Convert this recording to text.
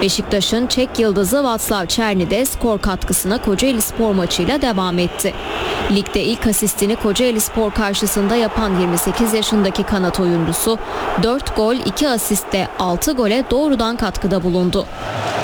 Beşiktaş'ın Çek yıldızı Václav Černý de skor katkısına Kocaelispor maçıyla devam etti. Ligde ilk asistini Kocaelispor karşısında yapan 28 yaşındaki kanat oyuncusu 4 gol 2 asistle 6 gole doğrudan katkıda bulundu.